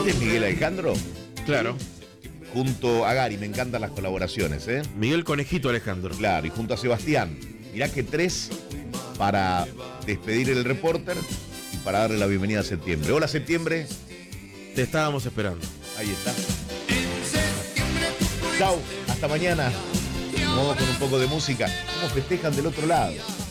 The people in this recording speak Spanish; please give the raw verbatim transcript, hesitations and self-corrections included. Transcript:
Este es Miguel Alejandro. Claro. Junto a Gary, me encantan las colaboraciones, ¿eh? Miguel Conejito Alejandro. Claro, y junto a Sebastián. Mirá que tres para despedir el reporter y para darle la bienvenida a septiembre. Hola, septiembre. Te estábamos esperando. Ahí está. Chau, hasta mañana. Vamos con un poco de música. ¿Cómo festejan del otro lado?